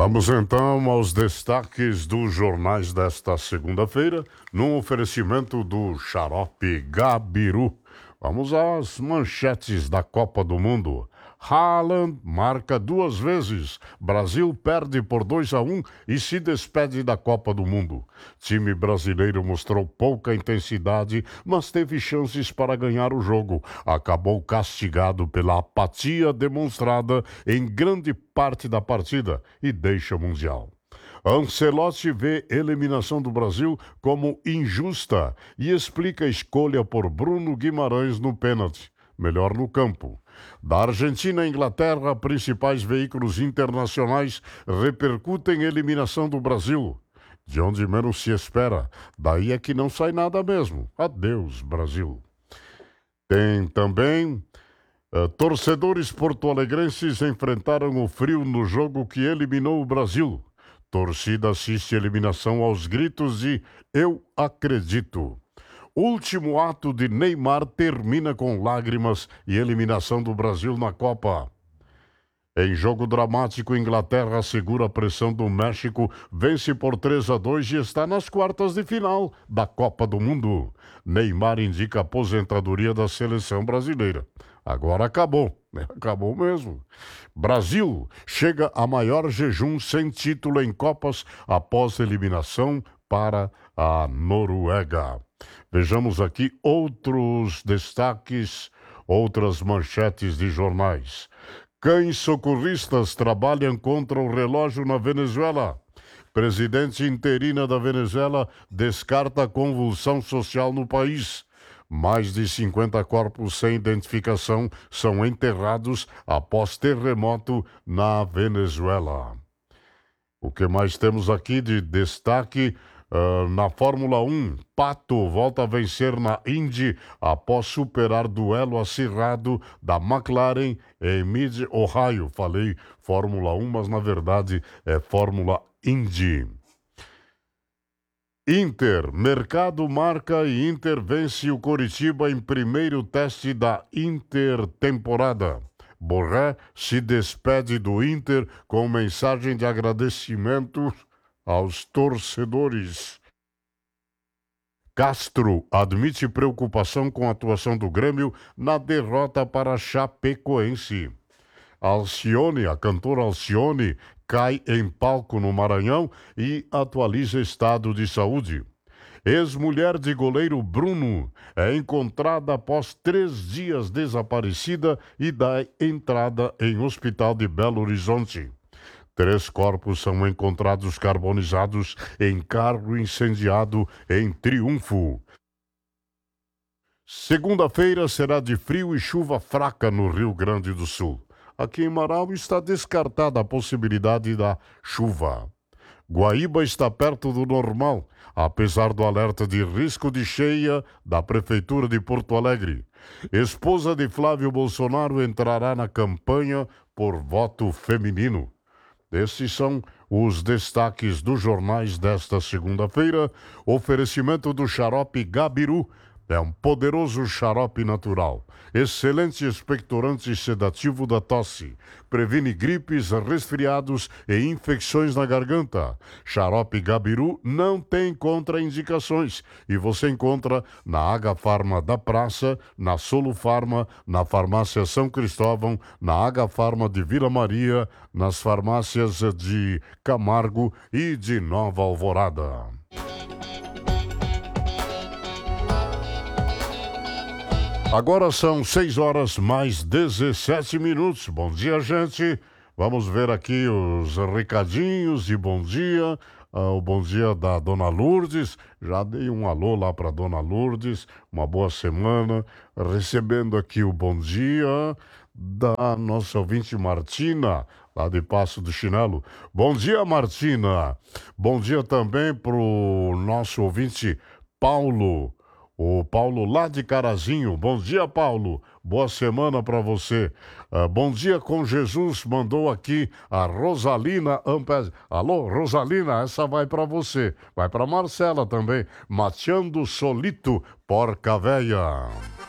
Vamos então aos destaques dos jornais desta segunda-feira, num oferecimento do Xarope Gabiru. Vamos às manchetes da Copa do Mundo. Haaland marca 2 vezes. Brasil perde por 2-1 e se despede da Copa do Mundo. Time brasileiro mostrou pouca intensidade, mas teve chances para ganhar o jogo. Acabou castigado pela apatia demonstrada em grande parte da partida e deixa o Mundial. Ancelotti vê eliminação do Brasil como injusta e explica a escolha por Bruno Guimarães no pênalti. Melhor no campo. Da Argentina à Inglaterra, principais veículos internacionais repercutem a eliminação do Brasil. De onde menos se espera. Daí é que não sai nada mesmo. Adeus, Brasil. Tem também... torcedores porto-alegrenses enfrentaram o frio no jogo que eliminou o Brasil. Torcida assiste a eliminação aos gritos de "Eu acredito". Último ato de Neymar termina com lágrimas e eliminação do Brasil na Copa. Em jogo dramático, Inglaterra segura a pressão do México, vence por 3-2 e está nas quartas de final da Copa do Mundo. Neymar indica a aposentadoria da seleção brasileira. Agora acabou, acabou mesmo. Brasil chega a maior jejum sem título em Copas após eliminação para a Noruega. Vejamos aqui outros destaques, outras manchetes de jornais. Cães socorristas trabalham contra o relógio na Venezuela. Presidente interina da Venezuela descarta a convulsão social no país. Mais de 50 corpos sem identificação são enterrados após terremoto na Venezuela. O que mais temos aqui de destaque? Na Fórmula 1, Pato volta a vencer na Indy após superar duelo acirrado da McLaren em Mid-Ohio. Falei Fórmula 1, mas na verdade é Fórmula Indy. Inter, mercado marca e Inter vence o Coritiba em primeiro teste da intertemporada. Borré se despede do Inter com mensagem de agradecimento aos torcedores. Castro admite preocupação com a atuação do Grêmio na derrota para Chapecoense. Alcione, a cantora Alcione, cai em palco no Maranhão e atualiza estado de saúde. Ex-mulher de goleiro Bruno é encontrada após 3 dias desaparecida e dá entrada em hospital de Belo Horizonte. 3 corpos são encontrados carbonizados em carro incendiado em Triunfo. Segunda-feira será de frio e chuva fraca no Rio Grande do Sul. Aqui em Marau está descartada a possibilidade da chuva. Guaíba está perto do normal, apesar do alerta de risco de cheia da Prefeitura de Porto Alegre. Esposa de Flávio Bolsonaro entrará na campanha por voto feminino. Esses são os destaques dos jornais desta segunda-feira. Oferecimento do Xarope Gabiru. É um poderoso xarope natural. Excelente expectorante sedativo da tosse. Previne gripes, resfriados e infecções na garganta. Xarope Gabiru não tem contraindicações. E você encontra na H-Farma da Praça, na Solufarma, na Farmácia São Cristóvão, na H-Farma de Vila Maria, nas farmácias de Camargo e de Nova Alvorada. Agora são 6h mais 17. Bom dia, gente. Vamos ver aqui os recadinhos de bom dia. O bom dia da Dona Lourdes. Já dei um alô lá para Dona Lourdes. Uma boa semana. Recebendo aqui o bom dia da nossa ouvinte Martina, lá de Passo do Chinelo. Bom dia, Martina. Bom dia também para o nosso ouvinte Paulo. O Paulo lá de Carazinho. Bom dia, Paulo. Boa semana para você. Bom dia com Jesus. Mandou aqui a Rosalina Ampes. Alô, Rosalina, essa vai para você. Vai para Marcela também. Mateando Solito, Porca Véia.